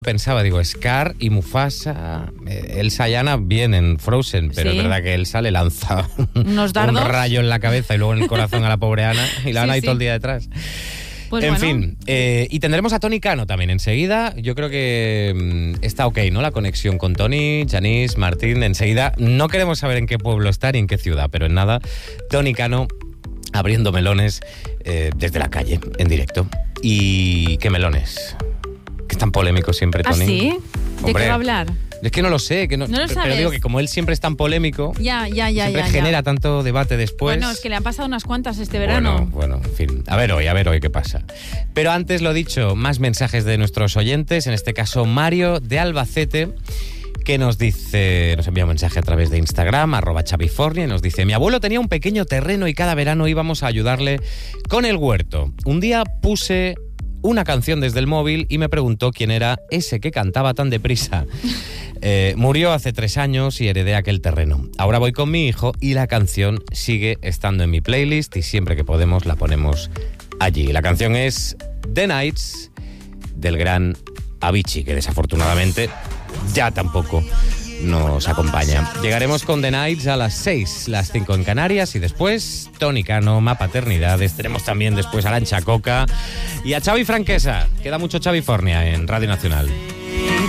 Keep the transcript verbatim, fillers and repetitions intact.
Pensaba, digo, Scar y Mufasa, eh, Elsa y Anna bien en Frozen, pero Sí. es verdad que Elsa le lanza Unos un dardos. rayo en la cabeza y luego en el corazón a la pobre Ana, y la Sí, Ana ahí sí. todo el día detrás. Pues en bueno. fin, eh, y tendremos a Tony Cano también enseguida. Yo creo que mm, está ok, ¿no? La conexión con Tony, Janice, Martín. Enseguida no queremos saber en qué pueblo está ni en qué ciudad, pero en nada, Tony Cano abriendo melones eh, desde la calle, en directo. ¿Y qué melones? Que es tan polémico siempre, ¿Ah, Tony. sí? ¿De Hombre, qué va a hablar? Es que no lo sé, que no, No lo pero sabes. digo que como él siempre es tan polémico, Ya, ya, ya, siempre ya, ya. genera tanto debate después. Bueno, es que le han pasado unas cuantas este verano. Bueno, bueno, en fin. A ver hoy, a ver hoy qué pasa. Pero antes, lo dicho, más mensajes de nuestros oyentes, en este caso Mario de Albacete, que nos dice, nos envía un mensaje a través de Instagram, arroba chavifornia, y nos dice: mi abuelo tenía un pequeño terreno y cada verano íbamos a ayudarle con el huerto. Un día puse una canción desde el móvil y me preguntó quién era ese que cantaba tan deprisa. Eh, murió hace tres años y heredé aquel terreno. Ahora voy con mi hijo y la canción sigue estando en mi playlist y siempre que podemos la ponemos allí. La canción es The Nights del gran Avicii, que desafortunadamente ya tampoco nos acompaña. Llegaremos con The Nights a las seis, las cinco en Canarias, y después Tony Cano, Ma Paternidades. Tenemos también después a Arancha Coca y a Xavi Franquesa. Queda mucho Xavifornia en Radio Nacional.